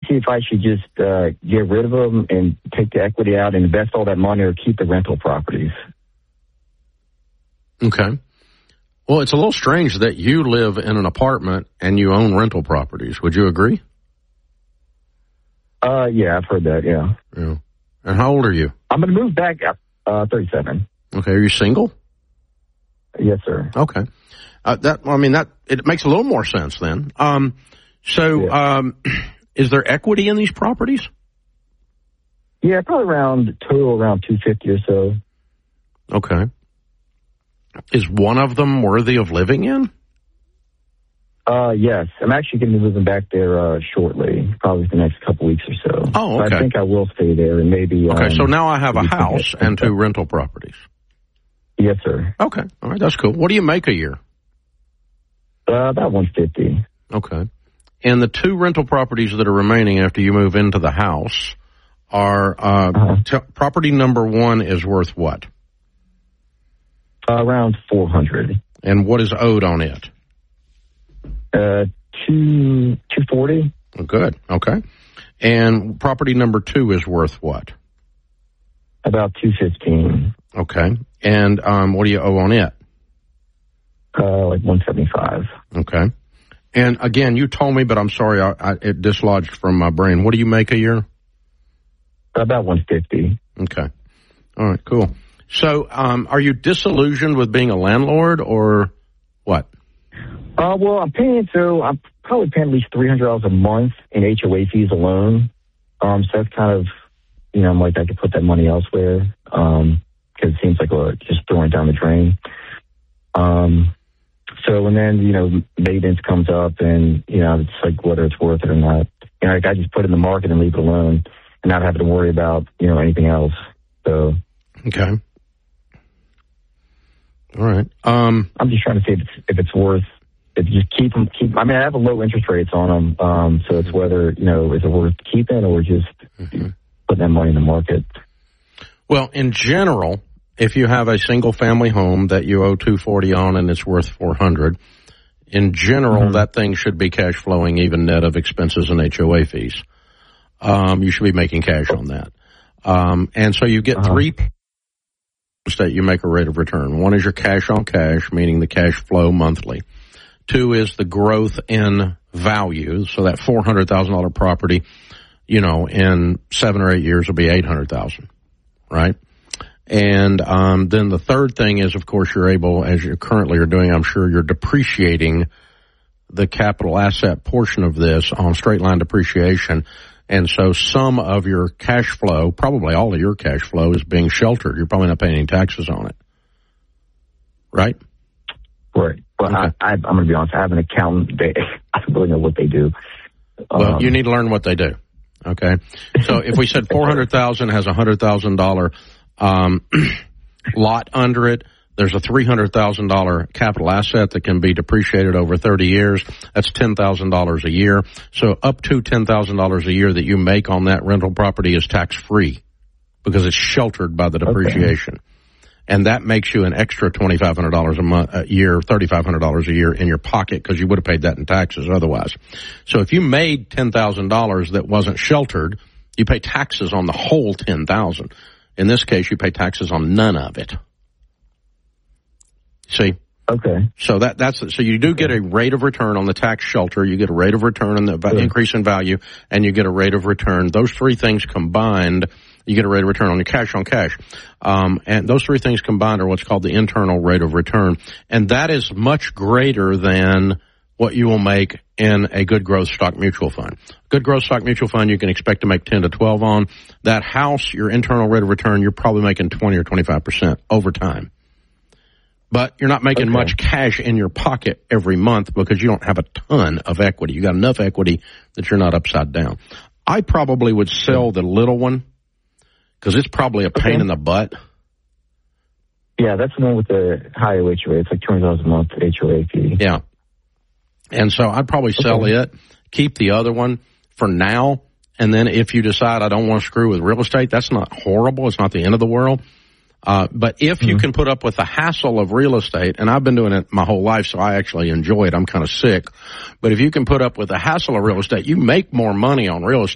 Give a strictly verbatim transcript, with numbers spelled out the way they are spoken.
see if I should just uh, get rid of them and take the equity out and invest all that money, or keep the rental properties. Okay. Well, it's a little strange that you live in an apartment and you own rental properties. Would you agree? Uh, yeah, I've heard that, yeah. Yeah. And how old are you? I'm going to move back at uh, thirty-seven. Okay. Are you single? Yes, sir. Okay. Uh, that, I mean, that, it makes a little more sense then. Um, so, yeah. um, is there equity in these properties? Yeah, probably around, total around two hundred fifty or so. Okay. Is one of them worthy of living in? Uh, yes. I'm actually going to be moving back there uh, shortly, probably the next couple weeks or so. Oh, okay. So I think I will stay there and maybe... Okay, um, so now I have a house and two rental properties. Yes, sir. Okay. All right, that's cool. What do you make a year? Uh, about one hundred fifty. Okay. And the two rental properties that are remaining after you move into the house are... Uh, uh-huh. t- property number one is worth what? Uh, around four hundred. And what is owed on it? Uh, two two forty. Oh, good. Okay. And property number two is worth what? About two fifteen. Okay. And um, what do you owe on it? Uh, like one seventy five. Okay. And again, you told me, but I'm sorry, I, I, it dislodged from my brain. What do you make a year? About one fifty. Okay. All right. Cool. So, um, are you disillusioned with being a landlord, or what? Uh, well, I'm paying, so I'm probably paying at least three hundred dollars a month in H O A fees alone. Um, so that's kind of, you know, I'm like, I could put that money elsewhere, um, because it seems like uh, just throwing it down the drain. Um, so, and then, you know, maintenance comes up and, you know, it's like whether it's worth it or not. You know, like I just put it in the market and leave it alone and not having to worry about, you know, anything else. So. Okay. All right. Um, I'm just trying to see if it's, if it's worth it. Just keep them. Keep. I mean, I have a low interest rates on them, um, so it's whether, you know, is it worth keeping or just mm-hmm. putting that money in the market. Well, in general, if you have a single family home that you owe two forty on and it's worth four hundred, in general, mm-hmm. that thing should be cash flowing, even net of expenses and H O A fees. Um, you should be making cash on that, um, and so you get uh-huh. three. That you make a rate of return. One is your cash on cash, meaning the cash flow monthly. Two is the growth in value. So that four hundred thousand dollars property, you know, in seven or eight years will be eight hundred thousand dollars, right? And um, then the third thing is, of course, you're able, as you currently are doing, I'm sure you're depreciating the capital asset portion of this on straight line depreciation. And so some of your cash flow, probably all of your cash flow, is being sheltered. You're probably not paying any taxes on it. Right? Right. Well, okay. I, I, I'm going to be honest. I have an accountant. They, I don't really know what they do. Well, um, you need to learn what they do. Okay? So if we said four hundred thousand dollars has a one hundred thousand dollars um, lot under it, there's a three hundred thousand dollars capital asset that can be depreciated over thirty years. That's ten thousand dollars a year. So up to ten thousand dollars a year that you make on that rental property is tax-free because it's sheltered by the depreciation. Okay. And that makes you an extra twenty-five hundred dollars a month, a year, thirty-five hundred dollars a year in your pocket because you would have paid that in taxes otherwise. So if you made ten thousand dollars that wasn't sheltered, you pay taxes on the whole ten thousand dollars. In this case, you pay taxes on none of it. See? Okay. So that that's so you do get a rate of return on the tax shelter. You get a rate of return on the yeah. increase in value, and you get a rate of return. Those three things combined, you get a rate of return on your cash on cash. Um, and those three things combined are what's called the internal rate of return, and that is much greater than what you will make in a good growth stock mutual fund. Good growth stock mutual fund, you can expect to make ten to twelve on. That house, your internal rate of return, you're probably making twenty or twenty-five percent over time. But you're not making okay. much cash in your pocket every month because you don't have a ton of equity. You got enough equity that you're not upside down. I probably would sell the little one because it's probably a pain okay. in the butt. Yeah, that's the one with the higher H O A. It's like two hundred dollars a month H O A fee. Yeah. And so I'd probably sell okay. it, keep the other one for now, and then if you decide I don't want to screw with real estate, that's not horrible. It's not the end of the world. Uh, but if you mm-hmm. can put up with the hassle of real estate, and I've been doing it my whole life, so I actually enjoy it. I'm kind of sick. But if you can put up with the hassle of real estate, you make more money on real estate.